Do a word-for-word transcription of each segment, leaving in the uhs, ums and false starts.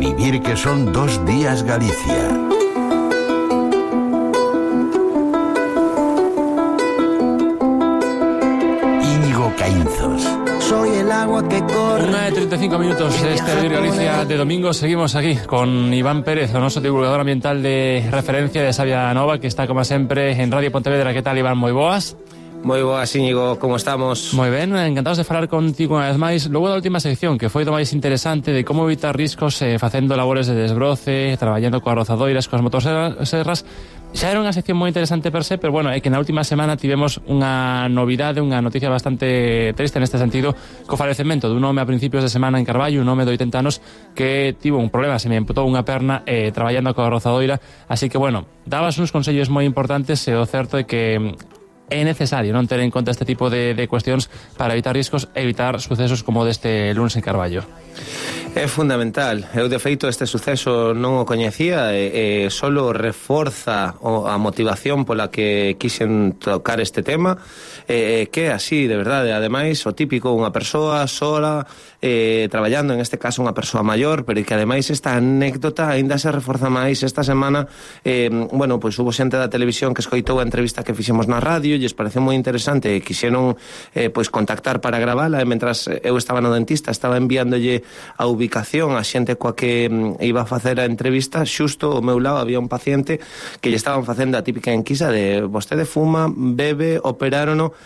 vivir que son dos días Galicia. Íñigo Caínzos. Soy el agua que corre. Una de treinta y cinco minutos de este Vivir Galicia de domingo. Seguimos aquí con Iván Pérez, o noso divulgador ambiental de referencia de Sabia Nova, que está, como sempre, en Radio Pontevedra. Que tal, Iván? Moi boas. Moi boas, Íñigo, como estamos? Moi ben, encantados de falar contigo unha vez máis. Logo da última sección, que foi do máis interesante, de como evitar riscos eh, facendo labores de desbroce, traballando coas rozadoiras, coas motosserras. Xa era unha sección moi interesante per se, pero bueno, é que na última semana tivemos unha novidade, unha noticia bastante triste neste sentido, co falecemento dun home a principios de semana en Carballo, un home de oitenta anos que tivo un problema, se me amputou unha perna eh, traballando coa rozadoira. Así que bueno, dabas uns consellos moi importantes, e o certo é que é necesario non ter en conta este tipo de, de cuestións para evitar riscos e evitar sucesos como deste lunes en Carballo. É fundamental. Eu, de feito, este suceso non o coñecía e, e solo reforza o, a motivación pola que quixen tocar este tema, e, que é así, de verdade. Ademais, o típico, unha persoa sola, eh, traballando, en este caso unha persoa maior, pero que ademais esta anécdota aínda se reforza máis esta semana. Eh, bueno, pois hubo xente da televisión que escoitou a entrevista que fixemos na radio, lles pareceu moi interesante e quixeron eh, pois contactar para gravala, e mentras eu estaba no dentista estaba enviándolle a ubicación a xente coa que mm, iba a facer a entrevista. Xusto ao meu lado había un paciente que lle estaban facendo a típica enquisa de vostede fuma, bebe, operárono,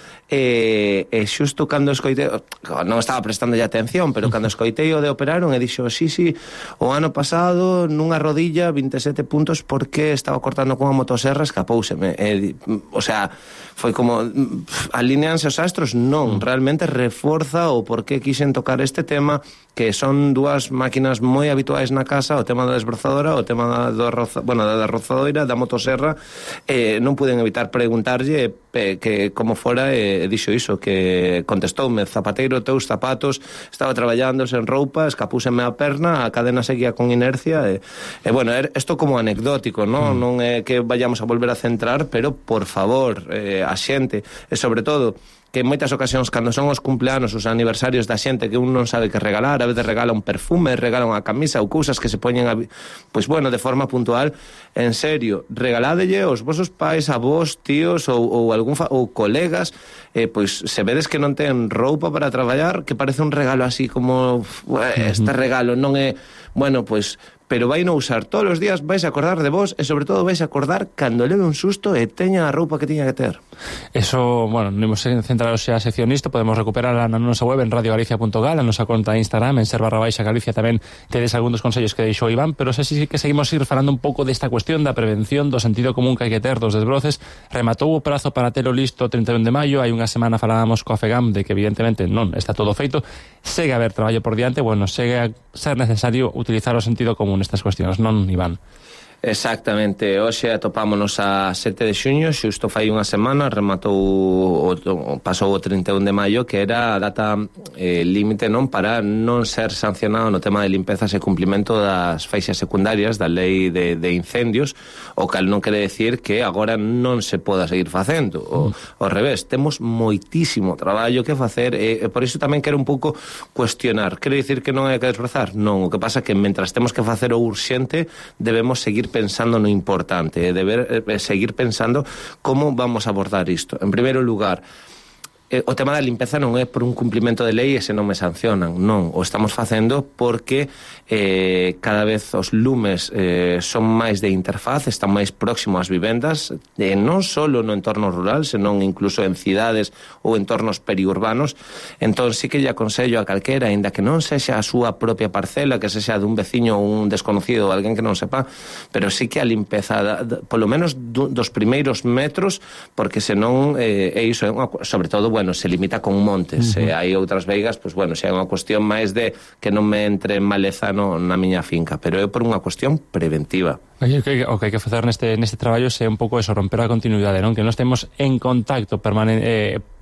e, e xusto cando escoitei, non estaba prestando ya atención, pero cando escoitei o de operaron, e dixo, sí, sí, o ano pasado nunha rodilla vinte e sete puntos porque estaba cortando con a motosserra, escapóuseme. E, o sea, foi como alineanse os astros. Non, realmente reforza o por que quixen tocar este tema, que son dúas máquinas moi habituais na casa, o tema da desbrozadora, o tema da, roza, bueno, da rozadoira, da motosserra. Eh, non puden evitar preguntarlle eh, que como fora, e eh, dixo iso, que contestoume, zapateiro, teus zapatos, estaba traballando sen roupa, escapúseme a perna, a cadena seguía con inercia, e, e bueno, isto como anecdótico, non, mm. non é que vayamos a volver a centrar, pero por favor, eh, a xente, e sobre todo que en moitas ocasións, cando son os cumpleanos, os aniversarios da xente, que un non sabe que regalar, a veces regala un perfume, regala unha camisa ou cousas que se poñen a, pois bueno, de forma puntual. En serio, regaládelle aos vosos pais, avós, tíos ou, ou algún fa, ou colegas, eh, pois se vedes que non ten roupa para traballar, que parece un regalo así como este regalo non é, bueno, pois pero vai non usar todos os días, vais a acordar de vos, e sobre todo vais a acordar cando leve un susto e teña a roupa que tiña que ter. Eso, bueno, non imos centrar xa a sección nisto, podemos recuperarla na nosa web en radio galicia punto gal, a nosa conta de Instagram, en ser barra baixa Galicia, tamén tedes algún dos consellos que deixou Iván, pero xa sí que seguimos ir falando un pouco desta cuestión da prevención, do sentido común que hai que ter dos desbroces. Rematou o prazo para telo listo o trinta e un de maio, hai unha semana falábamos coa FEGAM de que evidentemente non está todo feito, segue a haber traballo por diante, bueno, segue a ser necesario utilizar o sentido común estas cuestións, non, Iván? Exactamente, hoxe atopámonos a sete de xuño, xusto fai unha semana, rematou o, o, pasou o trinta e un de maio, que era a data eh, límite non para non ser sancionado no tema de limpezas e cumplimento das faixas secundarias da lei de, de incendios, o cal non quere decir que agora non se poda seguir facendo, o, mm. ao revés, temos moitísimo traballo que facer, e, e por iso tamén quero un pouco cuestionar. Quere dicir que non hai que desbrozar? Non, o que pasa é que mentras temos que facer o urxente, debemos seguir pensando no importante, e deber eh, seguir pensando como vamos a abordar isto. En primeiro lugar, eh, o tema da limpeza non é por un cumplimento de lei e se non me sancionan, non, o estamos facendo porque eh, cada vez os lumes eh, son máis de interfaz, están máis próximos ás vivendas, eh, non só no entorno rural, senón incluso en cidades ou entornos periurbanos. Entón sí que lle aconsello a calquera, aínda que non sexa a súa propia parcela, que sexa dun veciño ou un desconocido ou alguén que non sepa, pero sí que a limpeza da, da, polo menos do, dos primeiros metros, porque senón eh, é iso, é unha, sobre todo, bueno, se limita con montes, uh-huh. e hai outras veigas, pois bueno, se é unha cuestión máis de que non me entre maleza no, na miña finca, pero é por unha cuestión preventiva. Oye, o que, o que hai que facer neste, neste traballo é un pouco eso, romper a continuidade, non? Que non estemos en contacto permanente, eh,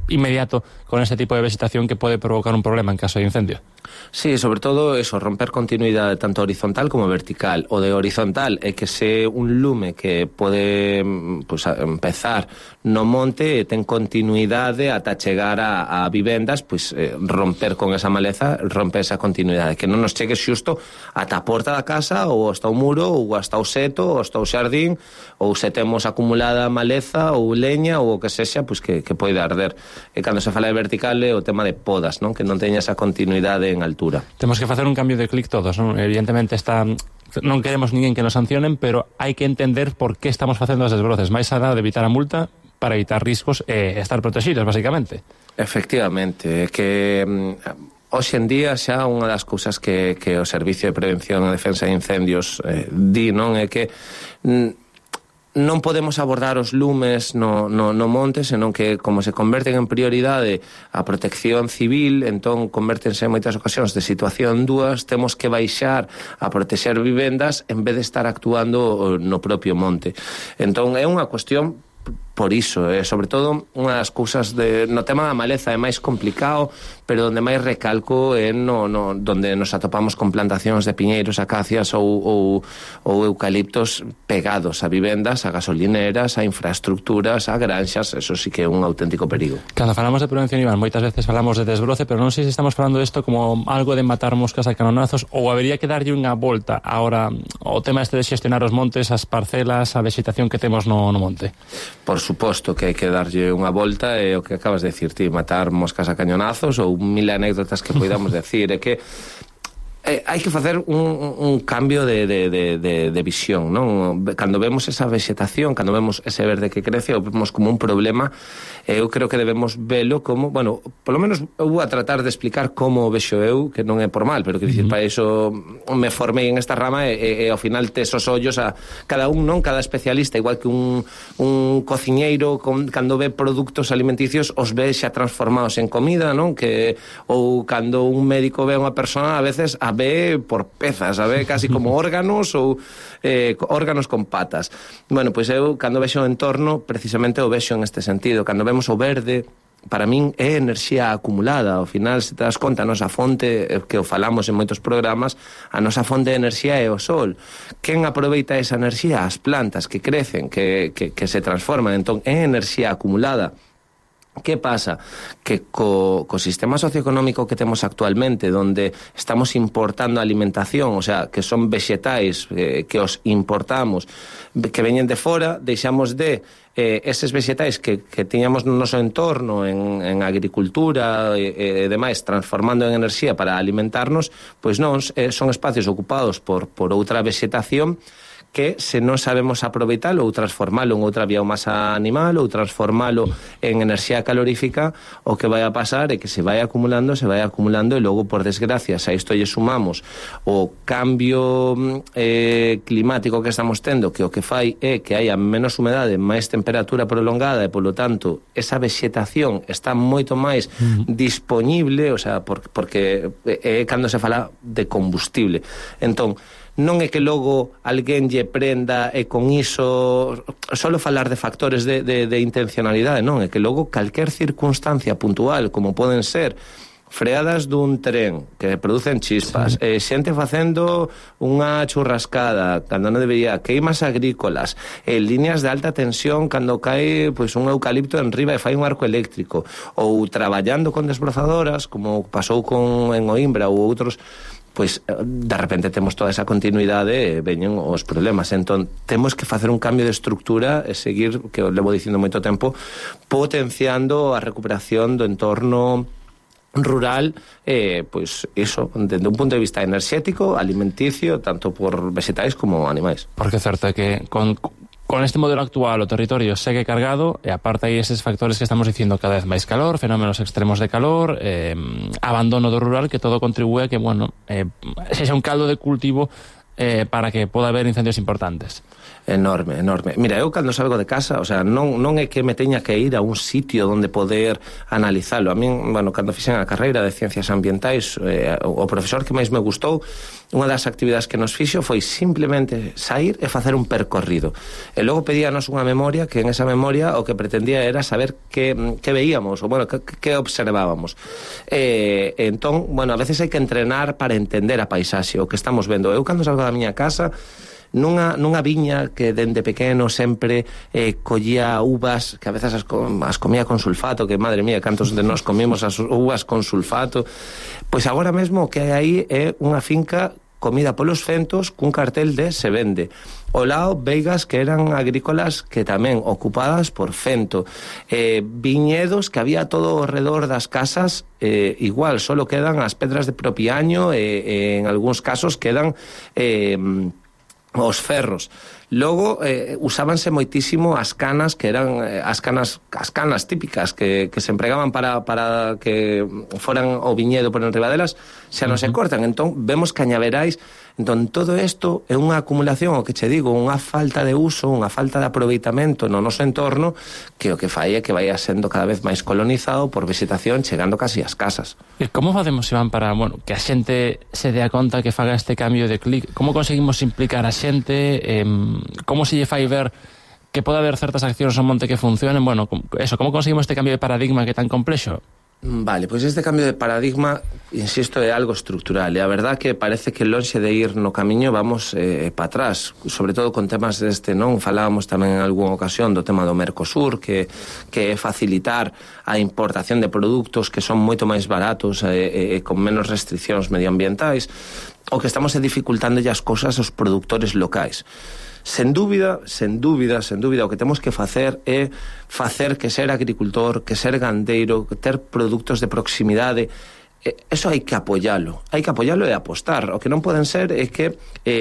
inmediato con ese tipo de vegetación que puede provocar un problema en caso de incendio. Sí, sobre todo eso, romper continuidade tanto horizontal como vertical. O de horizontal é que se un lume que pode pues, empezar no monte ten continuidade ata chegar a, a vivendas, pues, eh, romper con esa maleza, romper esa continuidade, que non nos chegue xusto ata a porta da casa ou hasta o muro ou hasta o seto ou hasta o xardín, ou se temos acumulada maleza ou leña ou o que sexa, pues, que, que pode arder. E cando se fala de vertical é o tema de podas, non? Que non teña esa continuidade en altura. Temos que facer un cambio de clic todos, non? Evidentemente está... non queremos ninguén que nos sancionen, pero hai que entender por que estamos facendo as desbroces, máis alá de evitar a multa para evitar riscos e estar protegidos, basicamente. Efectivamente, que mm, hoxe en día xa unha das cousas que, que o Servicio de Prevención e Defensa de Incendios eh, di, non? É que mm, non podemos abordar os lumes no, no, no monte, senón que como se converten en prioridade a protección civil, entón convértense en moitas ocasións de situación dúas, temos que baixar a protexer vivendas en vez de estar actuando no propio monte. Entón é unha cuestión por iso, eh, sobre todo unha das cousas de, no tema da maleza é máis complicado, pero onde máis recalco é no, no, donde nos atopamos con plantacións de piñeiros, acacias ou, ou, ou eucaliptos pegados a vivendas, a gasolineras, a infraestructuras, a granxas, eso sí que é un auténtico perigo. Cando falamos de prevención, Iván, moitas veces falamos de desbroce, pero non sei se estamos falando disto como algo de matar moscas a canonazos, ou habería que darlle unha volta ahora o tema este de xestionar os montes, as parcelas, a vegetación que temos no, no monte. Por suposto que hai que darlle unha volta, e o que acabas de decir ti, matar moscas a cañonazos ou mil anécdotas que podamos decir, é que eh, hai que facer un, un cambio de, de, de, de, de visión, non? Cando vemos esa vegetación, cando vemos ese verde que crece, o vemos como un problema, eu creo que debemos velo como, bueno, polo menos eu vou a tratar de explicar como o vexo eu, que non é por mal, pero que dicir, uh-huh. para iso me formei en esta rama e, e, e ao final tes os ollos a cada un, non? Cada especialista, igual que un, un cociñeiro con, cando ve produtos alimenticios, os ve xa transformados en comida, non? Que, ou cando un médico ve a unha persona, a veces a ve por pezas, a ve casi como órganos ou eh, órganos con patas. Bueno, pois eu, cando vexo o entorno, precisamente o vexo en este sentido. Cando vemos o verde, para min é enerxía acumulada. Ao final, se te das conta, a nosa fonte, que o falamos en moitos programas, a nosa fonte de enerxía é o sol. Quen aproveita esa enerxía? As plantas que crecen, que, que, que se transforman. Entón, é enerxía acumulada. Que pasa? Que co, co sistema socioeconómico que temos actualmente, donde estamos importando alimentación, o sea, que son vexetais eh, que os importamos, que veñen de fora, deixamos de eh, eses vexetais que, que tiñamos no noso entorno en, en agricultura e eh, demais, transformando en enerxía para alimentarnos, pois non, eh, son espacios ocupados por, por outra vexetación que se non sabemos aproveitalo ou transformalo en outra biomasa animal ou transformalo en enerxía calorífica, o que vai a pasar é que se vai acumulando, se vai acumulando e logo, por desgracia, se a isto lle sumamos o cambio eh, climático que estamos tendo, que o que fai é que haya menos humedade, máis temperatura prolongada e, polo tanto, esa vexetación está moito máis uh-huh. disponible, o sea, por, porque é cando se fala de combustible. Entón, non é que logo alguén lle prenda e con iso solo falar de factores de, de, de intencionalidade, non, é que logo calquer circunstancia puntual, como poden ser freadas dun tren que producen chispas, sí. eh, xente facendo unha churrascada cando non debería, queimas agrícolas, eh, líneas de alta tensión cando cae pois, un eucalipto en riba e fai un arco eléctrico, ou traballando con desbrozadoras como pasou con en Oimbra ou outros, pois de repente temos toda esa continuidade e veñen os problemas. Entón, temos que facer un cambio de estructura e seguir, que o levo dicindo moito tempo, potenciando a recuperación do entorno rural, eh, pois iso, desde un punto de vista enerxético, alimenticio, tanto por vegetais como animais. Porque é certo que con... Con este modelo actual o territorio segue cargado e aparte hai eses factores que estamos dicindo, cada vez máis calor, fenómenos extremos de calor, eh, abandono do rural, que todo contribúe a que, bueno, eh, sexa un caldo de cultivo eh, para que poda haber incendios importantes. Enorme, enorme. Mira, eu cando salgo de casa, o sea, non, non é que me teña que ir a un sitio onde poder analizalo. A min, bueno, cando fixen a carreira de Ciencias Ambientais, eh, o profesor que máis me gustou, unha das actividades que nos fixo foi simplemente sair e facer un percorrido. E logo pedíanos unha memoria, que en esa memoria o que pretendía era saber que, que veíamos, ou bueno, que, que observábamos. E, entón, bueno, a veces hai que entrenar para entender a paisaxe, o que estamos vendo. Eu cando salgo da miña casa, nunha, nunha viña que dende pequeno sempre eh, collía uvas, que a veces as, as comía con sulfato, que madre mía, cantos de nós comimos as uvas con sulfato. Pois agora mesmo o que hai aí é unha finca comida polos fentos cun cartel de se vende. Ao lado, veigas que eran agrícolas que tamén ocupadas por fento. Eh, viñedos que había todo ao redor das casas, eh, igual, solo quedan as pedras de propiaño e eh, en algúns casos quedan eh, os ferros. Logo, eh, usábanse moitísimo as canas, que eran eh, as canas as canas típicas que, que se empregaban para, para que foran o viñedo por enriba delas, xa non se cortan. Entón, vemos cañaverais. Entón, todo isto é unha acumulación, o que che digo, unha falta de uso, unha falta de aproveitamento no noso entorno, que o que fai é que vai sendo cada vez máis colonizado por vegetación, chegando casi ás casas. E como facemos, Iván, para, bueno, que a xente se dea conta que faga este cambio de clic? Como conseguimos implicar a xente? Eh, como se lle fai ver que pode haber certas accións ao monte que funcionen? Bueno, eso, como conseguimos este cambio de paradigma que é tan complexo? Vale, pois este cambio de paradigma, insisto, é algo estructural, e a verdad que parece que lonxe de ir no camiño vamos eh, para atrás, sobre todo con temas deste, non? Falábamos tamén en algunha ocasión do tema do Mercosur, que, que é facilitar a importación de produtos que son moito máis baratos e, e con menos restriccións medioambientais, o que estamos é dificultándolle as cosas aos produtores locais. Sen dúbida, sen dúbida, sen dúbida, o que temos que facer é facer que ser agricultor, que ser gandeiro, que ter produtos de proximidade, eso hai que apoialo, hai que apoialo e apostar. O que non poden ser é que,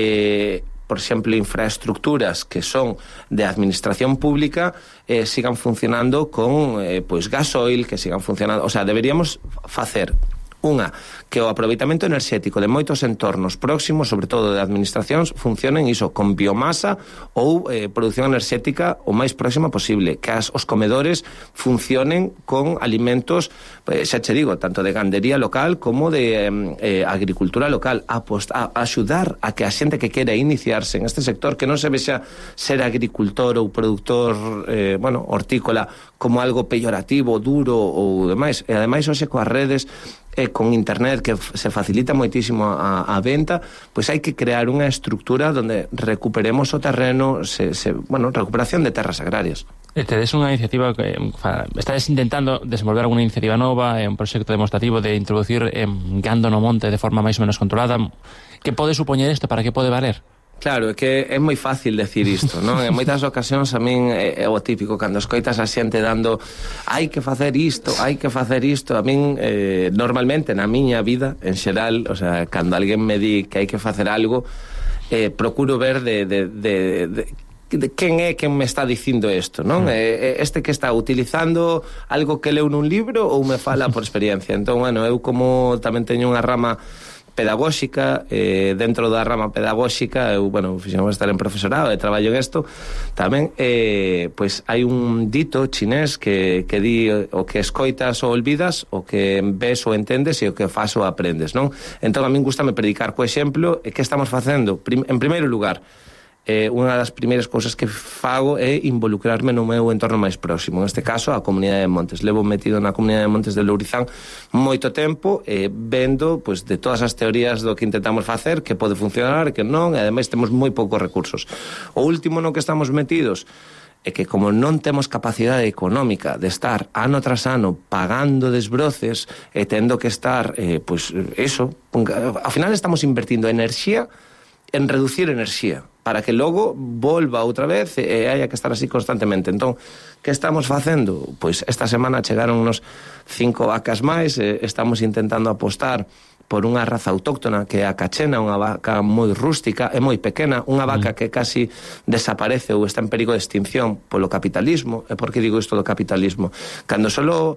eh, por exemplo, infraestructuras que son de administración pública eh, sigan funcionando con eh, pois gasoil, que sigan funcionando, o sea, deberíamos facer unha, que o aproveitamento enerxético de moitos entornos próximos, sobre todo de administracións, funcionen iso, con biomasa ou eh, produción enerxética o máis próxima posible, que as, os comedores funcionen con alimentos, pues, xa che digo, tanto de gandería local como de eh, agricultura local, a, post, a, a axudar a que a xente que quera iniciarse en este sector, que non se vexa ser agricultor ou productor eh, bueno, hortícola como algo peyorativo, duro ou demais, e ademais hoxe coas redes e con internet que se facilita moitísimo a, a venta, pois hai que crear unha estructura donde recuperemos o terreno, se, se, bueno, recuperación de terras agrarias. Tedes unha iniciativa que estades intentando desenvolver alguna iniciativa nova, un proxecto demostrativo de introducir eh, gando no monte de forma máis ou menos controlada. Que pode supoñer isto? Para que pode valer? Claro, é que é moi fácil decir isto, non? En moitas ocasións a min é, é o típico, cando escoitas a xente dando hai que facer isto, hai que facer isto, a min eh, normalmente na miña vida, en xeral, o sea, cando alguén me di que hai que facer algo, eh, procuro ver de, de, de, de de quen é quen me está dicindo isto, non? Mm. Eh, este que está utilizando algo que leu nun libro ou me fala por experiencia. Entón, bueno, eu como tamén teño unha rama pedagóxica, eh, dentro da rama pedagóxica, eu, bueno, fixemos estar en profesorado e traballo en isto, tamén, eh, pois hai un dito chinés que, que di o que escoitas ou olvidas, o que ves ou entendes e o que fas ou aprendes, non? Entón, a min gustame predicar co exemplo, e que estamos facendo? Prim, en primeiro lugar, Eh, unha das primeiras cousas que fago é involucrarme no meu entorno máis próximo, en este caso a Comunidade de Montes. Levo metido na Comunidade de Montes de Lourizán moito tempo, eh, vendo pois, de todas as teorías do que intentamos facer, que pode funcionar, que non, e ademais temos moi poucos recursos. O último no que estamos metidos é que como non temos capacidade económica de estar ano tras ano pagando desbroces e tendo que estar, eh, pois, eso, ao final estamos invertindo enerxía en reducir enerxía, para que logo volva outra vez e haya que estar así constantemente. Entón, que estamos facendo? Pois esta semana chegaron unos cinco vacas máis, e estamos intentando apostar por unha raza autóctona que é a cachena, unha vaca moi rústica e moi pequena, unha vaca que casi desaparece ou está en perigo de extinción polo capitalismo. E por que digo isto do capitalismo? Cando solo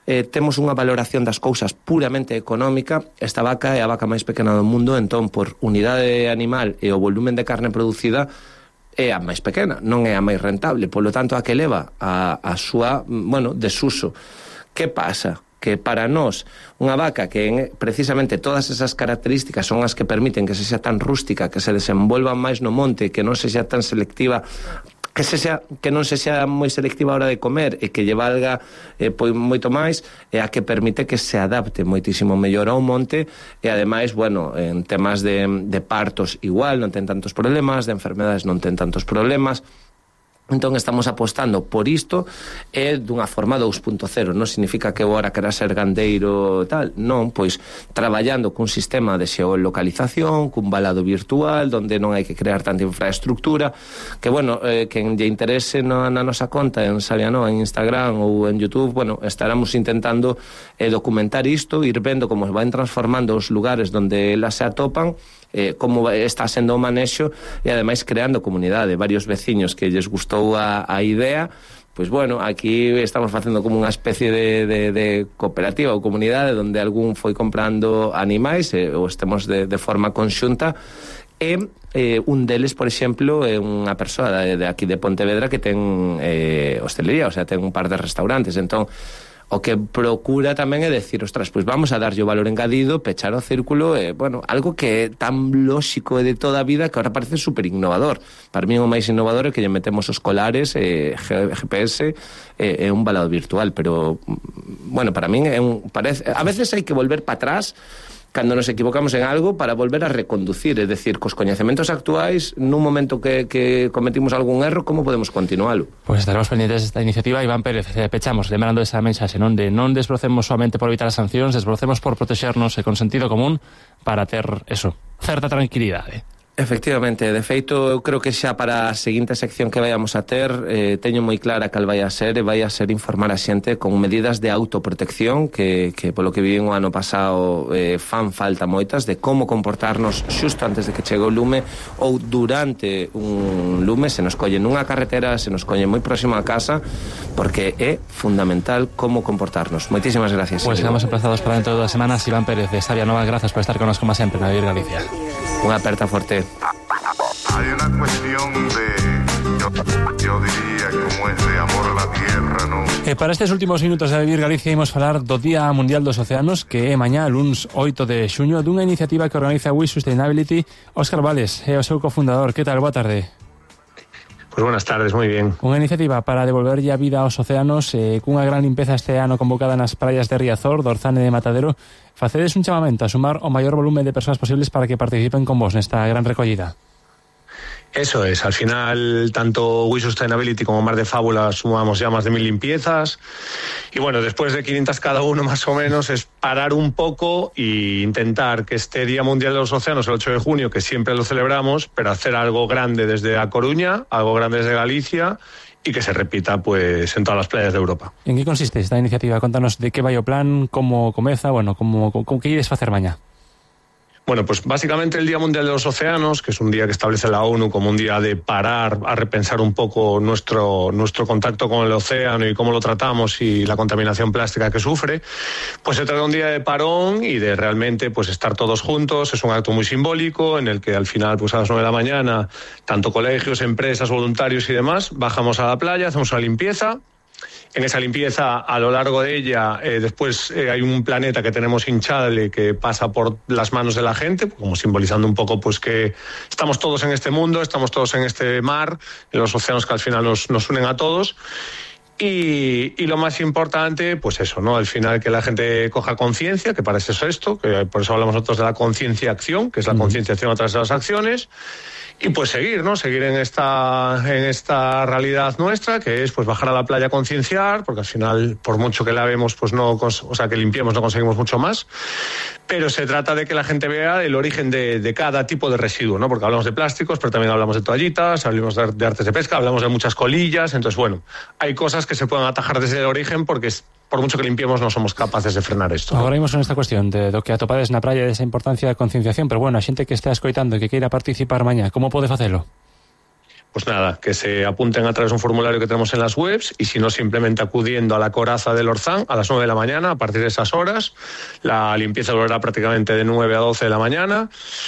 eh, temos unha valoración das cousas puramente económica, esta vaca é a vaca máis pequena do mundo, entón por unidade animal e o volumen de carne producida é a máis pequena, non é a máis rentable, polo tanto a que leva a, a súa, bueno, desuso. Que pasa? Que para nós unha vaca que precisamente todas esas características son as que permiten que se xa tan rústica, que se desenvolva máis no monte, que non se xa tan selectiva, que se xa, que non se xa moi selectiva a hora de comer e que lle valga eh, pois moito máis, é a que permite que se adapte moitísimo mellor ao monte e ademais, bueno, en temas de, de partos igual, non ten tantos problemas, de enfermedades non ten tantos problemas. Entón estamos apostando por isto e dunha forma dous punto cero, non significa que agora quera ser gandeiro tal, non, pois traballando cun sistema de xeolocalización, cun valado virtual, onde non hai que crear tanta infraestructura, que bueno, eh, quen lle interese no, na nosa conta en Sabianova, en Instagram ou en YouTube, bueno, estaremos intentando eh, documentar isto, ir vendo como van transformando os lugares onde elas se atopan, eh, como está sendo o manexo e ademais creando comunidade, varios veciños que lles gustou a, a idea. Pois bueno, aquí estamos facendo como unha especie de, de, de cooperativa ou comunidade onde algún foi comprando animais eh, ou estemos de, de forma conxunta e eh, un deles, por exemplo, é unha persoa de, de aquí de Pontevedra que ten eh, hostelería, o sea, ten un par de restaurantes, entón o que procura tamén é decir, ostras, pois vamos a darlle o valor engadido, pechar o círculo, e, bueno, algo que é tan lóxico e de toda a vida que ahora parece super innovador. Para mí o máis innovador é que lle metemos os colares, eh, G P S e eh, un valado virtual, pero, bueno, para mí é un, parece, a veces hai que volver para atrás cando nos equivocamos en algo para volver a reconducir, é dicir, cos coñecementos actuais, nun momento que, que cometimos algún erro, como podemos continualo? Pois estaremos pendientes desta iniciativa. Iván Pérez, eh, pechamos, lembrando esa mensaxe, non de non desbrocemos somente por evitar as sancións, desbrocemos por protexernos e con sentido común para ter, eso, certa tranquilidade. Efectivamente, de feito, eu creo que xa para a seguinte sección que vayamos a ter, eh, teño moi clara cal vai a ser, e vai a ser informar a xente con medidas de autoprotección que, que polo que vivín o ano pasado eh, fan falta moitas, de como comportarnos xusto antes de que chegue o lume ou durante un lume, se nos colle nunha carretera, se nos colle moi próximo a casa, porque é fundamental como comportarnos. Moitísimas gracias. Pois pues estamos emplazados para dentro de dos semanas. Iván Pérez de Sabianova, gracias por estar con nos como sempre na Vivir Galicia. Unha aperta forte. Hay una cuestión de, yo, yo diría, como es de amor a la tierra, ¿no? E para estes últimos minutos de Vivir Galicia imos falar do Día Mundial dos Océanos, que é mañá, luns oito de xuño, dunha iniciativa que organiza We Sustainability. Óscar Vales é o seu cofundador. Que tal? Boa tarde. Pues buenas tardes, moi bien. Unha iniciativa para devolverlle a vida aos océanos, eh, cunha gran limpeza este ano convocada nas praias de Riazor, do Orzán e de Matadero. Facedes un chamamento a sumar o maior volumen de persoas posibles para que participen con vos nesta gran recollida. Eso es, al final tanto We Sustainability como Mar de Fábula sumamos ya más de mil limpiezas y bueno, después de quinientas cada uno más o menos es parar un poco e intentar que este Día Mundial de los Océanos, el ocho de junio, que siempre lo celebramos, pero hacer algo grande desde A Coruña, algo grande desde Galicia y que se repita pues en todas las playas de Europa. En que consiste esta iniciativa? Contanos de que vai o plan, como comeza, bueno, como, como que ides facer mañá. Bueno, pues básicamente el Día Mundial de los Océanos, que es un día que establece la ONU como un día de parar a repensar un poco nuestro, nuestro contacto con el océano y cómo lo tratamos y la contaminación plástica que sufre, pues se trata de un día de parón y de realmente pues estar todos juntos. Es un acto muy simbólico en el que al final, pues a las nueve de la mañana, tanto colegios, empresas, voluntarios y demás, bajamos a la playa, hacemos una limpieza. En esa limpieza, a lo largo de ella, eh, después eh, hay un planeta que tenemos hinchable que pasa por las manos de la gente, como simbolizando un poco pues que estamos todos en este mundo, estamos todos en este mar, en los océanos que al final nos, nos unen a todos. Y, y lo más importante, pues eso, ¿no? Al final que la gente coja conciencia, que para eso es esto, que por eso hablamos nosotros de la conciencia-acción, que es la concienciación a través de las acciones. Y pues seguir, ¿no? Seguir en esta, en esta realidad nuestra, que es pues bajar a la playa a concienciar, porque al final, por mucho que lavemos, pues no, o sea, que limpiemos, no conseguimos mucho más. Pero se trata de que la gente vea el origen de, de cada tipo de residuo, ¿no? Porque hablamos de plásticos, pero también hablamos de toallitas, hablamos de, de artes de pesca, hablamos de muchas colillas. Entonces, bueno, hay cosas que se pueden atajar desde el origen porque es, por mucho que limpiemos no somos capaces de frenar esto. Agora imos con esta cuestión de do que atopades na praia, desa importancia da concienciación, pero bueno, a xente que estea escoitando e que queira participar mañá, como pode facelo? pues nada, que se apunten a través de un formulario que tenemos en las webs, y si no, simplemente acudiendo a la coraza del Orzán a las nueve de la mañana. A partir de esas horas la limpieza durará prácticamente de nueve a doce de la mañana.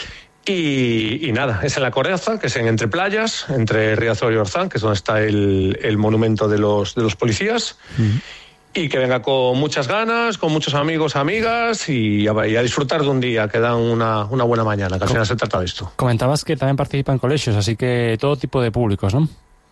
Y, y nada, es en la coraza, que es en Entre Playas, entre Riazor y Orzán, que es donde está el, el monumento de los, de los policías. Uh-huh. Y que venga con muchas ganas, con muchos amigos, amigas, y a, y a disfrutar de un día, que dan una, una buena mañana, que al final se trata de esto. Comentabas que también participan colegios, así que todo tipo de públicos, ¿no?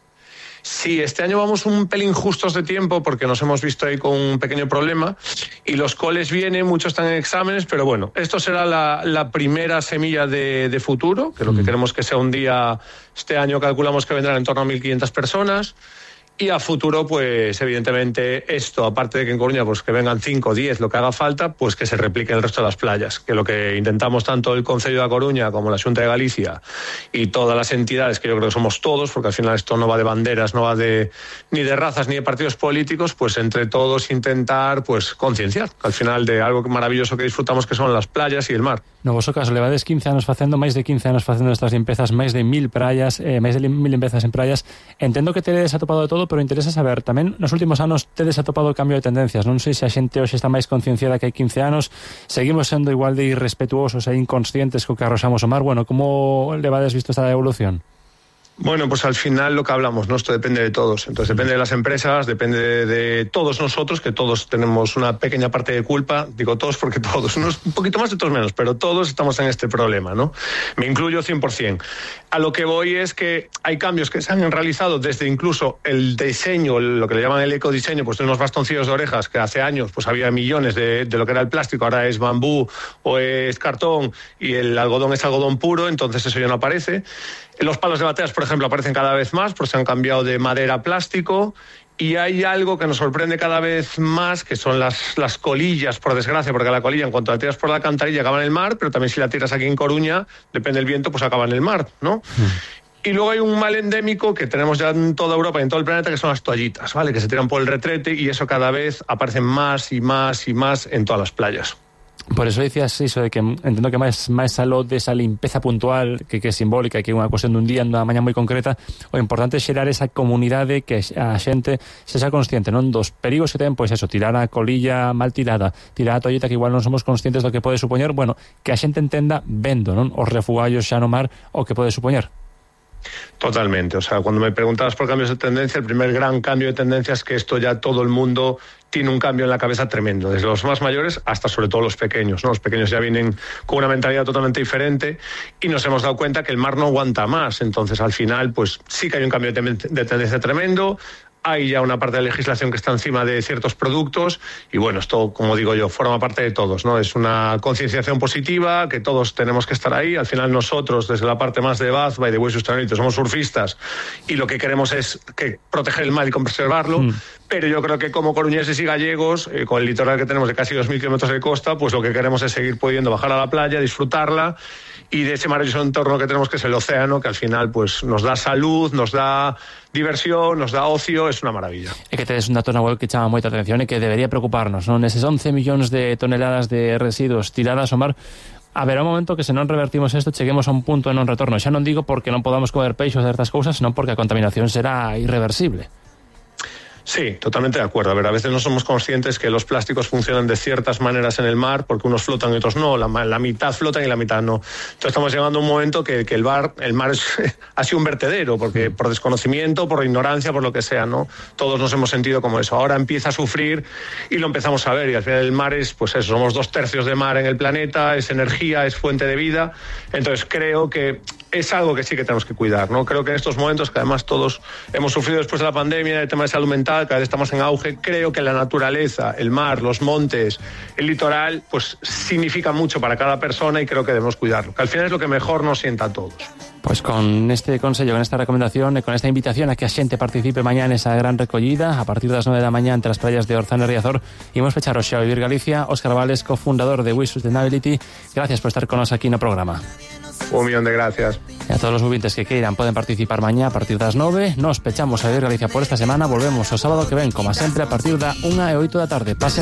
Sí, este año vamos un pelín justos de tiempo porque nos hemos visto ahí con un pequeño problema y los coles vienen, muchos están en exámenes, pero bueno, esto será la, la primera semilla de, de futuro, que lo que mm. queremos que sea un día, este año calculamos que vendrán en torno a mil quinientas personas. Y a futuro, pues evidentemente esto, aparte de que en Coruña pues que vengan cinco, diez, lo que haga falta, pues que se replique en el resto de las playas. Que lo que intentamos tanto el Concello de Coruña como la Xunta de Galicia y todas las entidades, que yo creo que somos todos, porque al final esto no va de banderas, no va de ni de razas ni de partidos políticos, pues entre todos intentar pues concienciar, al final de algo maravilloso que disfrutamos, que son las playas y el mar. No, vosotros levades quince anos facendo, máis de quince anos facendo estas limpezas, máis de mil praias, eh, máis de mil limpezas en praias. Entendo que tedes atopado de todo, pero interesa saber, tamén nos últimos anos tedes atopado o cambio de tendencias. Non sei se a xente hoxe está máis concienciada que hai quince anos, seguimos sendo igual de irrespetuosos e inconscientes co que arroxamos o mar. Bueno, como levades visto esta evolución? Bueno, pues al final lo que hablamos, ¿no? Esto depende de todos. Entonces depende de las empresas, depende de, de todos nosotros, que todos tenemos una pequeña parte de culpa. Digo todos porque todos, unos un poquito más, otros menos, pero todos estamos en este problema, ¿no? Me incluyo cien por ciento. A lo que voy es que hay cambios que se han realizado desde incluso el diseño, lo que le llaman el ecodiseño, pues de unos bastoncillos de orejas, que hace años pues había millones de, de lo que era el plástico, ahora es bambú o es cartón y el algodón es algodón puro, entonces eso ya no aparece. Los palos de bateas, por ejemplo, aparecen cada vez más porque se han cambiado de madera a plástico. Y hay algo que nos sorprende cada vez más, que son las, las colillas, por desgracia, porque la colilla, en cuanto la tiras por la alcantarilla, acaba en el mar, pero también si la tiras aquí en Coruña, depende del viento, pues acaba en el mar, ¿no? Mm. Y luego hay un mal endémico que tenemos ya en toda Europa y en todo el planeta, que son las toallitas, ¿vale? Que se tiran por el retrete y eso cada vez aparecen más y más y más en todas las playas. Por eso dicías iso de que entendo que máis máis aló desa limpeza puntual que, que é simbólica, que é unha cuestión dun día, unha mañá moi concreta, o importante é xerar esa comunidade, que a xente sexa consciente, non, dos perigos que ten, pois eso, tirar a colilla mal tirada, tirar a toalleta que igual non somos conscientes do que pode supoñer, bueno, que a xente entenda vendo, non, os refugallos xa no mar o que pode supoñer. Totalmente, o sea, cuando me preguntabas por cambios de tendencia, el primer gran cambio de tendencia es que esto ya todo el mundo tiene un cambio en la cabeza tremendo, desde los más mayores hasta sobre todo los pequeños, ¿no? Los pequeños ya vienen con una mentalidad totalmente diferente y nos hemos dado cuenta que el mar no aguanta más, entonces al final pues sí que hay un cambio de, ten- de tendencia tremendo. Hay ya una parte de la legislación que está encima de ciertos productos y bueno, esto, como digo yo, forma parte de todos, ¿no? Es una concienciación positiva, que todos tenemos que estar ahí. Al final nosotros, desde la parte más de Bazba y de Way Sustainability, somos surfistas y lo que queremos es que proteger el mar y conservarlo. Mm. Pero yo creo que como coruñeses y gallegos, eh, con el litoral que tenemos de casi dos mil kilómetros de costa, pues lo que queremos es seguir pudiendo bajar a la playa, disfrutarla y de ese maravilloso entorno que tenemos, que es el océano, que al final pues nos da salud, nos da diversión, nos da ocio, es una maravilla. É que tedes un dato na web que chama moita atención e que debería preocuparnos, non? Eses once millóns de toneladas de residuos tiradas ao mar, haberá un momento que se non revertimos isto cheguemos a un punto de non retorno. Xa non digo porque non podamos comer peixes ou certas cousas, senón porque a contaminación será irreversible. Sí, totalmente de acuerdo. A ver, a veces no somos conscientes que los plásticos funcionan de ciertas maneras en el mar, porque unos flotan y otros no, la, la mitad flotan y la mitad no. Entonces estamos llegando a un momento que, que el, bar, el mar es, ha sido un vertedero, porque por desconocimiento, por ignorancia, por lo que sea, ¿no? Todos nos hemos sentido como eso. Ahora empieza a sufrir y lo empezamos a ver, y al final el mar es, pues eso, somos dos tercios de mar en el planeta, es energía, es fuente de vida. Entonces creo que es algo que sí que tenemos que cuidar, ¿no? Creo que en estos momentos, que además todos hemos sufrido después de la pandemia, el tema de salud mental, cada vez estamos en auge, creo que la naturaleza, el mar, los montes, el litoral, pues significa mucho para cada persona y creo que debemos cuidarlo, que al final es lo que mejor nos sienta a todos. Pois con este consello, con esta recomendación e con esta invitación a que a xente participe mañá nesa gran recollida a partir das nove da mañá entre as praias de Orzán e Riazor, imos pechar hoxe a Vivir Galicia. Óscar Vales, cofundador de We Sustainability, gracias por estar con nos aquí no programa. Un millón de gracias. E a todos os ouvintes que queiran poden participar mañá a partir das nove. Nos pechamos a Vivir Galicia por esta semana, volvemos o sábado que ven, como sempre, a partir da unha e oito da tarde. Pasen